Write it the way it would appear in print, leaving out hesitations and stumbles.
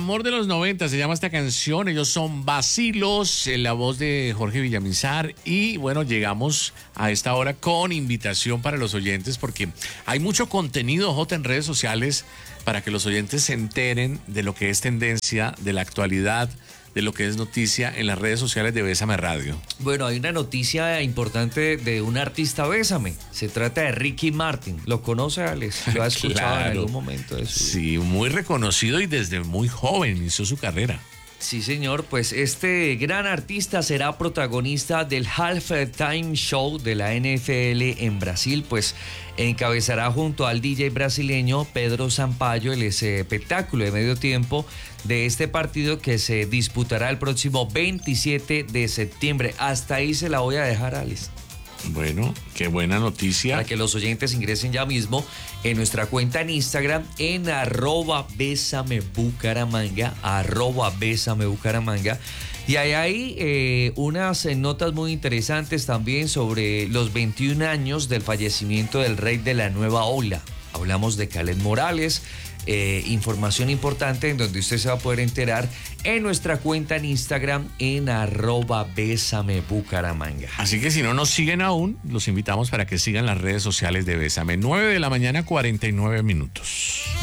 amor de los 90 se llama esta canción. Ellos son Vacilos, en la voz de Jorge Villamizar. Y bueno, llegamos a esta hora con invitación para los oyentes porque hay mucho contenido, Jota, en redes sociales para que los oyentes se enteren de lo que es tendencia, de la actualidad, de lo que es noticia en las redes sociales de Bésame Radio. Bueno, hay una noticia importante de un artista Bésame. Se trata de Ricky Martin. ¿Lo conoce, Alex? ¿Lo ha escuchado en algún momento de su vida? Sí, muy reconocido y desde muy joven inició su carrera. Sí, señor, pues este gran artista será protagonista del Halftime Show de la NFL en Brasil, pues encabezará junto al DJ brasileño Pedro Sampaio el espectáculo de medio tiempo de este partido que se disputará el próximo 27 de septiembre. Hasta ahí se la voy a dejar, Alex. Bueno, qué buena noticia. Para que los oyentes ingresen ya mismo en nuestra cuenta en Instagram en @bésamebucaramanga, @bésamebucaramanga. Y hay unas notas muy interesantes también sobre los 21 años del fallecimiento del rey de la nueva ola. Hablamos de Kaleth Morales. Información importante en donde usted se va a poder enterar en nuestra cuenta en Instagram en @bésamebucaramanga. Así que si no nos siguen aún, los invitamos para que sigan las redes sociales de Bésame. 9 de la mañana, 49 minutos.